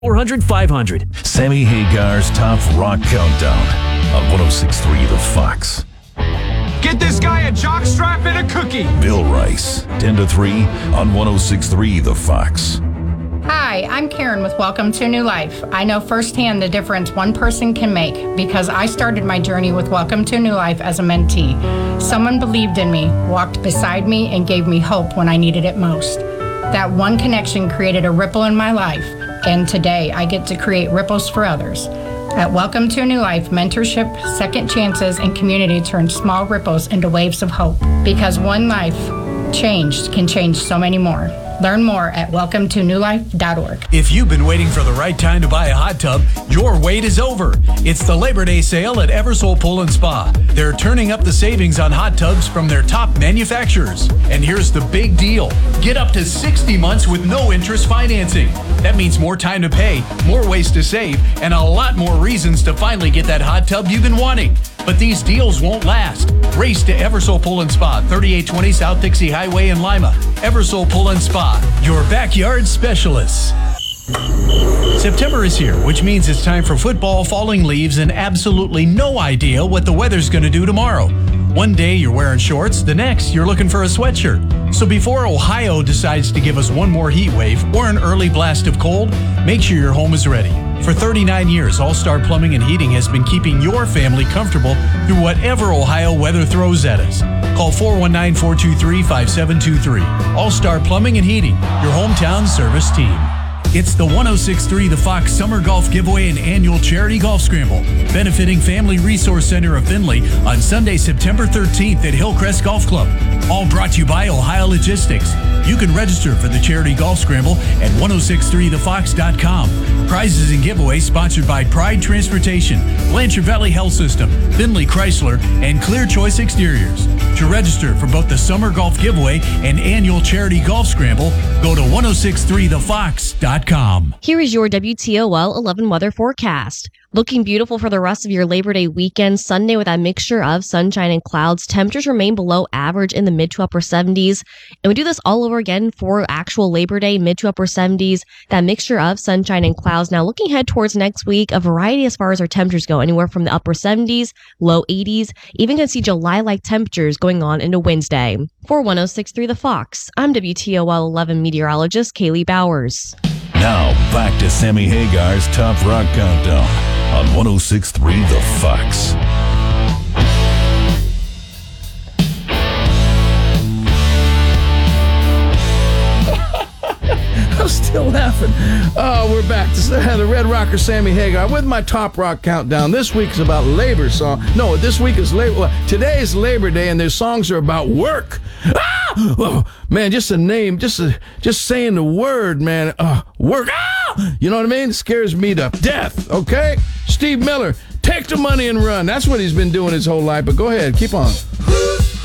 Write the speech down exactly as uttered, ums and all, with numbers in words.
four hundred, five hundred. Sammy Hagar's Top Rock Countdown on one oh six point three The Fox. Get this guy a jockstrap and a cookie. Bill Rice, ten to three on one oh six point three The Fox. Hi, I'm Karen with Welcome to New Life. I know firsthand the difference one person can make because I started my journey with Welcome to New Life as a mentee. Someone believed in me, walked beside me, and gave me hope when I needed it most. That one connection created a ripple in my life, and today I get to create ripples for others. At Welcome to New Life, mentorship, second chances, and community turn small ripples into waves of hope. Because one life changed can change so many more. Learn more at welcome to new life dot org. If you've been waiting for the right time to buy a hot tub, your wait is over. It's the Labor Day sale at Eversole Pool and Spa. They're turning up the savings on hot tubs from their top manufacturers. And here's the big deal. Get up to sixty months with no interest financing. That means more time to pay, more ways to save, and a lot more reasons to finally get that hot tub you've been wanting. But these deals won't last. Race to Eversole Pool and Spa, thirty-eight twenty South Dixie Highway in Lima. Eversole Pool and Spa, your backyard specialists. September is here, which means it's time for football, falling leaves, and absolutely no idea what the weather's going to do tomorrow. One day you're wearing shorts, the next you're looking for a sweatshirt. So before Ohio decides to give us one more heat wave or an early blast of cold, make sure your home is ready. For thirty-nine years, All-Star Plumbing and Heating has been keeping your family comfortable through whatever Ohio weather throws at us. Call four one nine, four two three, five seven two three. All-Star Plumbing and Heating, your hometown service team. It's the one oh six point three The Fox Summer Golf Giveaway and Annual Charity Golf Scramble, benefiting Family Resource Center of Findlay on Sunday, September thirteenth at Hillcrest Golf Club. All brought to you by Ohio Logistics. You can register for the Charity Golf Scramble at ten sixty-three the fox dot com. Prizes and giveaways sponsored by Pride Transportation, Blanchard Valley Health System, Findlay Chrysler, and Clear Choice Exteriors. To register for both the Summer Golf Giveaway and Annual Charity Golf Scramble, go to ten sixty-three the fox dot com. Here is your W T O L eleven weather forecast. Looking beautiful for the rest of your Labor Day weekend. Sunday with a mixture of sunshine and clouds. Temperatures remain below average in the mid to upper seventies. And we do this all over again for actual Labor Day, mid to upper seventies. That mixture of sunshine and clouds. Now looking ahead towards next week, a variety as far as our temperatures go. Anywhere from the upper seventies, low eighties. Even can see July-like temperatures going on into Wednesday. For ten sixty-three The Fox, I'm W T O L eleven meteorologist Kaylee Bowers. Now back to Sammy Hagar's Top Rock Countdown on one oh six point three The Fox. I'm still laughing. Oh, we're back to the Red Rocker Sammy Hagar with my Top Rock Countdown. This week is about labor song. No, this week is labor. Well, today is Labor Day, and their songs are about work. Ah! Oh, man, just a name, just a, just saying the word, man. Uh, work. Ah! You know what I mean? It scares me to death. Okay, Steve Miller, take the money and run. That's what he's been doing his whole life. But go ahead, keep on.